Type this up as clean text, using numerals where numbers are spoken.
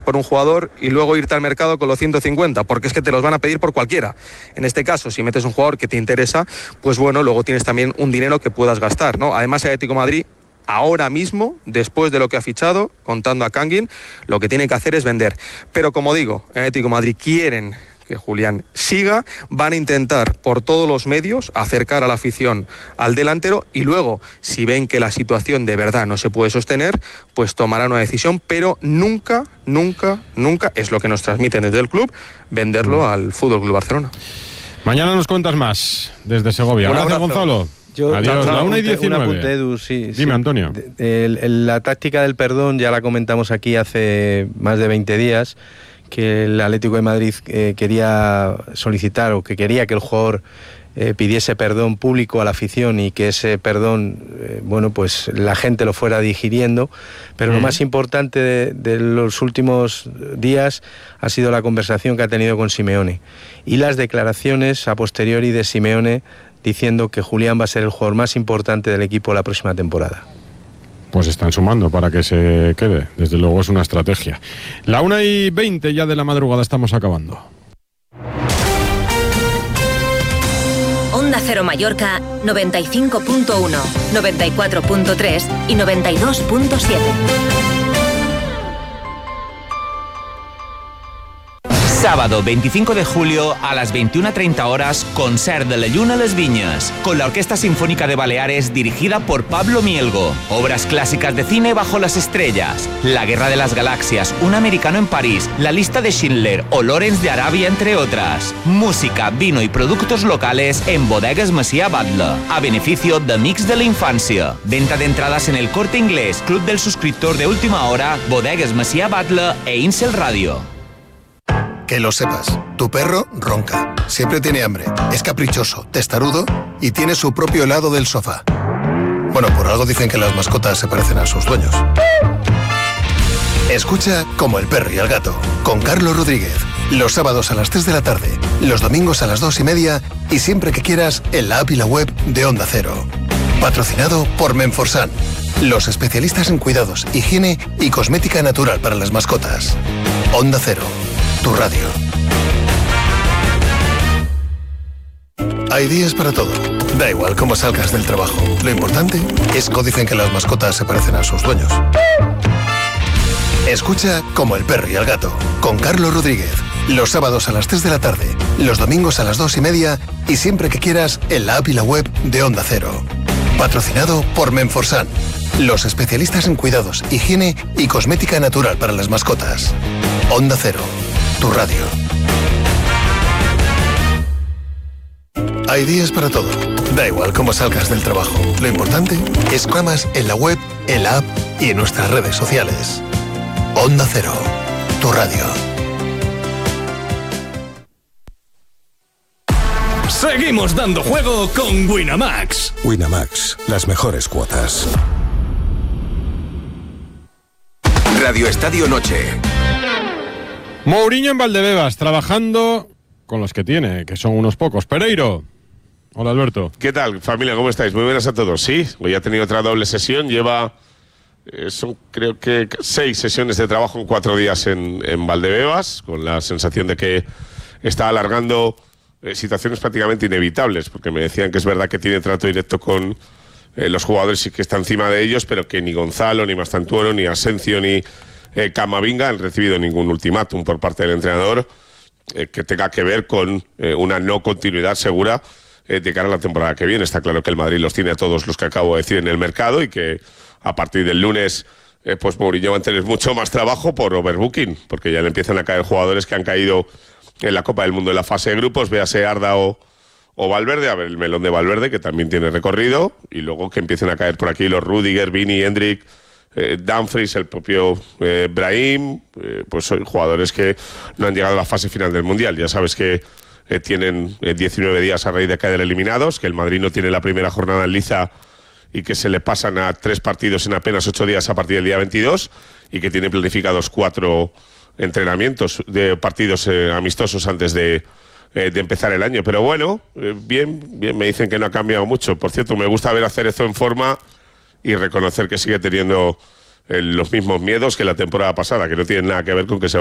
por un jugador y luego irte al mercado con los 150, porque es que te los van a pedir por cualquiera. En este caso, si metes un jugador que te interesa, pues bueno, luego tienes también un dinero que puedas gastar, ¿no? Además, el Atlético de Madrid, ahora mismo, después de lo que ha fichado, contando a Kangin, lo que tiene que hacer es vender. Pero como digo, el Atlético de Madrid quieren que Julián siga, van a intentar por todos los medios acercar a la afición al delantero y luego, si ven que la situación de verdad no se puede sostener, pues tomarán una decisión, pero nunca, es lo que nos transmiten desde el club, venderlo al FC Barcelona. Mañana nos cuentas más desde Segovia. Gracias, Gonzalo. Adiós, la 1:19. Edu, sí, dime, Antonio. La táctica del perdón ya la comentamos aquí hace más de 20 días, que el Atlético de Madrid quería solicitar o que quería que el jugador pidiese perdón público a la afición y que ese perdón, pues la gente lo fuera digiriendo, pero lo más importante de los últimos días ha sido la conversación que ha tenido con Simeone y las declaraciones a posteriori de Simeone diciendo que Julián va a ser el jugador más importante del equipo la próxima temporada. Pues están sumando para que se quede. Desde luego es una estrategia. La 1:20 ya de la madrugada, estamos acabando. Onda Cero Mallorca 95.1, 94.3 y 92.7. Sábado 25 de julio a las 21:30 horas, Concert de la Lluna a les Viñas, con la Orquesta Sinfónica de Baleares dirigida por Pablo Mielgo. Obras clásicas de cine bajo las estrellas, La Guerra de las Galaxias, Un americano en París, La lista de Schindler o Lawrence de Arabia, entre otras. Música, vino y productos locales en Bodegues Macià Batlle, a beneficio de Amics de la Infancia. Venta de entradas en El Corte Inglés, Club del Suscriptor de Última Hora, Bodegues Macià Batlle e Incel Radio. Que lo sepas, tu perro ronca, siempre tiene hambre, es caprichoso, testarudo y tiene su propio helado del sofá. Bueno, por algo dicen que las mascotas se parecen a sus dueños. Escucha Como el perro y el gato, con Carlos Rodríguez, los sábados a las 3 de la tarde, los domingos a las 2:30 y siempre que quieras en la app y la web de Onda Cero. Patrocinado por Menforsan, los especialistas en cuidados, higiene y cosmética natural para las mascotas. Onda Cero, tu radio. Hay días para todo. Da igual cómo salgas del trabajo. Lo importante es que dicen que las mascotas se parecen a sus dueños. Escucha Como el perro y el gato, con Carlos Rodríguez, los sábados a las 3 de la tarde, los domingos a las 2:30 y siempre que quieras en la app y la web de Onda Cero. Patrocinado por Menforsan, los especialistas en cuidados, higiene y cosmética natural para las mascotas. Onda Cero, tu radio. Hay días para todo. Da igual cómo salgas del trabajo. Lo importante es que amas en la web, en la app y en nuestras redes sociales. Onda Cero, tu radio. Seguimos dando juego con Winamax. Winamax, las mejores cuotas. Radio Estadio Noche. Mourinho en Valdebebas, trabajando con los que tiene, que son unos pocos. Pereiro. Hola, Alberto. ¿Qué tal, familia? ¿Cómo estáis? Muy buenas a todos. Sí, hoy ha tenido otra doble sesión. Lleva, son creo que 6 sesiones de trabajo en 4 días en Valdebebas, con la sensación de que está alargando situaciones prácticamente inevitables, porque me decían que es verdad que tiene trato directo con los jugadores y que está encima de ellos, pero que ni Gonzalo, ni Mastantuono, ni Asencio, ni Camavinga han recibido ningún ultimátum por parte del entrenador que tenga que ver con una no continuidad segura de cara a la temporada que viene. Está claro que el Madrid los tiene a todos los que acabo de decir en el mercado y que a partir del lunes pues Mourinho va a tener mucho más trabajo por overbooking, porque ya le empiezan a caer jugadores que han caído en la Copa del Mundo en la fase de grupos, véase Arda o Valverde, a ver el melón de Valverde, que también tiene recorrido, y luego que empiecen a caer por aquí los Rudiger, Vini, Hendrik, Dumfries, el propio Brahim, pues son jugadores que no han llegado a la fase final del Mundial. Ya sabes que tienen 19 días a raíz de caer eliminados, que el Madrid no tiene la primera jornada en liza y que se le pasan a 3 partidos en apenas 8 días a partir del día 22 y que tiene planificados 4 entrenamientos de partidos amistosos antes de empezar el año. Pero bueno, bien, me dicen que no ha cambiado mucho. Por cierto, me gusta ver a Cerezo en forma y reconocer que sigue teniendo los mismos miedos que la temporada pasada, que no tienen nada que ver con que se